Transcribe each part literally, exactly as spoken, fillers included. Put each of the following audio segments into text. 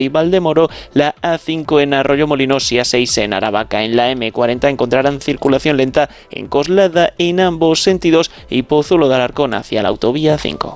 y Valdemoro, la A cinco en Arroyomolinos y A seis en Aravaca. En la eme cuarenta encontrarán circulación lenta en Coslada en ambos sentidos y Pozuelo de Alarcón hacia la autovía cinco.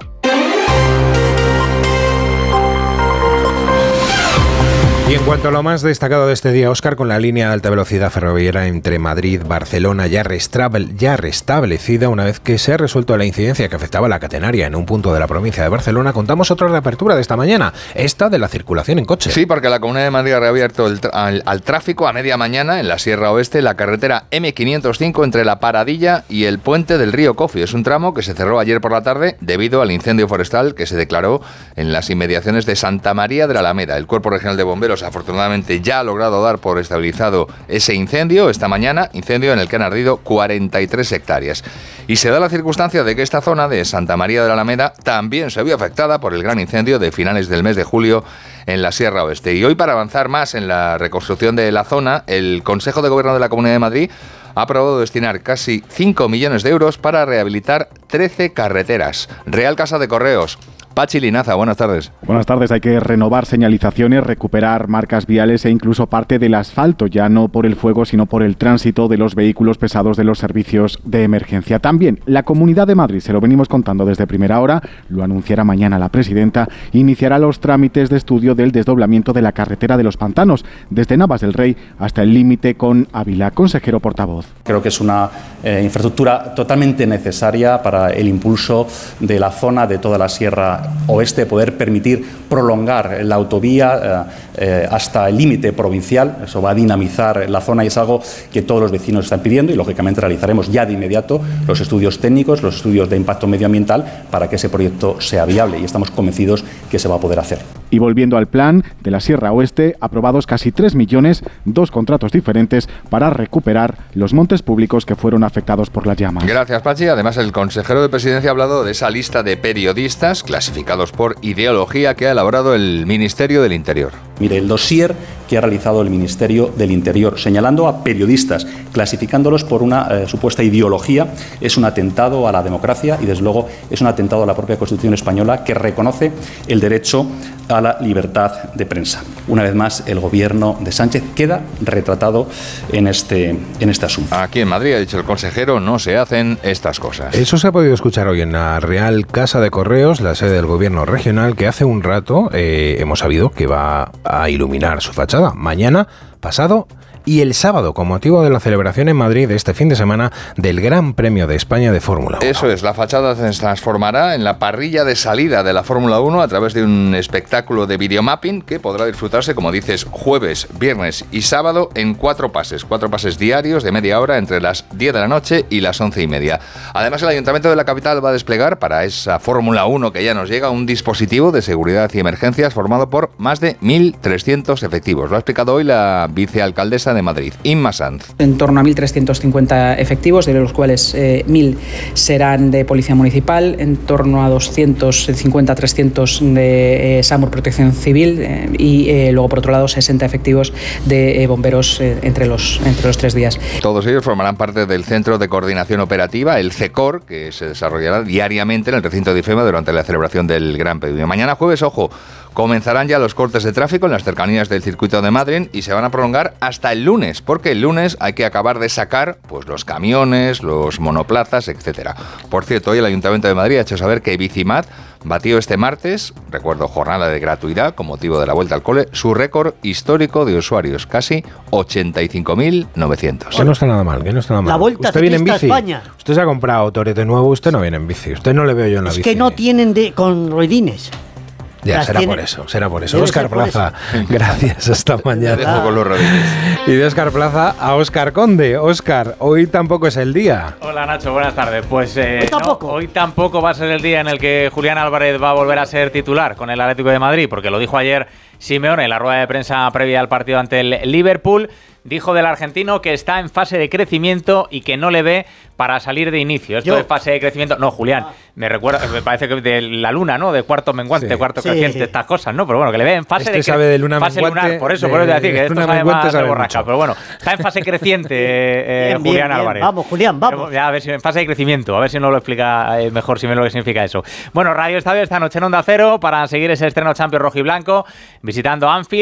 Y en cuanto a lo más destacado de este día, Óscar, con la línea de alta velocidad ferroviaria entre Madrid y Barcelona ya, restable, ya restablecida una vez que se ha resuelto la incidencia que afectaba a la catenaria en un punto de la provincia de Barcelona, contamos otra reapertura de esta mañana, esta de la circulación en coche. Sí, porque la Comunidad de Madrid ha reabierto el, al, al tráfico a media mañana en la Sierra Oeste la carretera eme quinientos cinco entre la Paradilla y el puente del río Cofi. Es un tramo que se cerró ayer por la tarde debido al incendio forestal que se declaró en las inmediaciones de Santa María de la Alameda. El Cuerpo Regional de Bomberos afortunadamente ya ha logrado dar por estabilizado ese incendio esta mañana, incendio en el que han ardido cuarenta y tres hectáreas. Y se da la circunstancia de que esta zona de Santa María de la Alameda también se vio afectada por el gran incendio de finales del mes de julio en la Sierra Oeste. Y hoy, para avanzar más en la reconstrucción de la zona, el Consejo de Gobierno de la Comunidad de Madrid ha aprobado destinar casi cinco millones de euros para rehabilitar trece carreteras. Real Casa de Correos. Pachi Linaza, buenas tardes. Buenas tardes. Hay que renovar señalizaciones, recuperar marcas viales e incluso parte del asfalto, ya no por el fuego, sino por el tránsito de los vehículos pesados de los servicios de emergencia. También la Comunidad de Madrid, se lo venimos contando desde primera hora, lo anunciará mañana la presidenta, iniciará los trámites de estudio del desdoblamiento de la carretera de los Pantanos, desde Navas del Rey hasta el límite con Ávila. Consejero portavoz. Creo que es una eh, infraestructura totalmente necesaria para el impulso de la zona de toda la Sierra Oeste, poder permitir prolongar la autovía eh, eh, hasta el límite provincial. Eso va a dinamizar la zona y es algo que todos los vecinos están pidiendo y lógicamente realizaremos ya de inmediato los estudios técnicos, los estudios de impacto medioambiental para que ese proyecto sea viable y estamos convencidos que se va a poder hacer. Y volviendo al plan de la Sierra Oeste, aprobados casi tres millones, dos contratos diferentes para recuperar los montes públicos que fueron afectados por las llamas. Gracias, Pachi. Además, el consejero de Presidencia ha hablado de esa lista de periodistas clasificados por ideología que ha elaborado el Ministerio del Interior. Mire, el dossier que ha realizado el Ministerio del Interior, señalando a periodistas, clasificándolos por una eh, supuesta ideología, es un atentado a la democracia y, desde luego, es un atentado a la propia Constitución española que reconoce el derecho a la libertad de prensa. Una vez más, el gobierno de Sánchez queda retratado en este, en este asunto. Aquí en Madrid, ha dicho el consejero, no se hacen estas cosas. Eso se ha podido escuchar hoy en la Real Casa de Correos, la sede del gobierno regional, que hace un rato eh, hemos sabido que va a iluminar su fachada mañana, pasado y el sábado, con motivo de la celebración en Madrid de este fin de semana del Gran Premio de España de Fórmula uno. Eso es, la fachada se transformará en la parrilla de salida de la Fórmula uno a través de un espectáculo de videomapping que podrá disfrutarse, como dices, jueves, viernes y sábado en cuatro pases, cuatro pases diarios de media hora entre las diez de la noche y las once y media. Además, el Ayuntamiento de la capital va a desplegar para esa Fórmula uno que ya nos llega un dispositivo de seguridad y emergencias formado por más de mil trescientos efectivos. Lo ha explicado hoy la vicealcaldesa de Madrid, Inma Sanz. En torno a mil trescientos cincuenta efectivos, de los cuales eh, mil serán de Policía Municipal, en torno a doscientos cincuenta a trescientos de eh, SAMUR Protección Civil eh, y eh, luego, por otro lado, sesenta efectivos de eh, bomberos eh, entre, los, entre los tres días. Todos ellos formarán parte del Centro de Coordinación Operativa, el CECOR, que se desarrollará diariamente en el recinto de IFEMA durante la celebración del Gran Premio. Mañana jueves, ojo, comenzarán ya los cortes de tráfico en las cercanías del circuito de Madrid y se van a prolongar hasta el lunes, porque el lunes hay que acabar de sacar pues los camiones, los monoplazas, etcétera. Por cierto, hoy el Ayuntamiento de Madrid ha hecho saber que Bicimat batió este martes, recuerdo jornada de gratuidad con motivo de la vuelta al cole, su récord histórico de usuarios, casi ochenta y cinco mil novecientos. Que no está nada mal, que no está nada mal. La vuelta ¿Usted viene en bici? España. Usted se ha comprado torete nuevo, usted no viene en bici. Usted no le veo yo en la es bici. Es que no tienen de, con ruedines. Ya, Las será tiene... por eso, será por eso. Debe Óscar Plaza, eso. Gracias, hasta mañana. Dejo con los rodillos. Y de Óscar Plaza a Óscar Conde. Óscar, hoy tampoco es el día. Hola Nacho, buenas tardes. Pues eh, hoy tampoco. No, hoy tampoco va a ser el día en el que Julián Álvarez va a volver a ser titular con el Atlético de Madrid, porque lo dijo ayer Simeone en la rueda de prensa previa al partido ante el Liverpool. Dijo del argentino que está en fase de crecimiento y que no le ve para salir de inicio. Esto Yo. de fase de crecimiento... No, Julián, me recuerda, me parece que de la luna, ¿no? De cuarto menguante, Sí. cuarto Sí. creciente, estas cosas, ¿no? Pero bueno, que le ve en fase Este de... Cre- sabe de luna fase menguante, lunar, por eso, de- por eso decir que de esto luna sabe menguante más de sabe borrasca. mucho. Pero bueno, está en fase creciente eh, Bien, bien, Julián bien. Álvarez. Vamos, Julián, vamos. Ya, a ver si en fase de crecimiento, a ver si nos lo explica eh, mejor si me lo que significa eso. Bueno, Radio Estadio esta noche en Onda Cero para seguir ese estreno Champions rojo y blanco, visitando Anfield.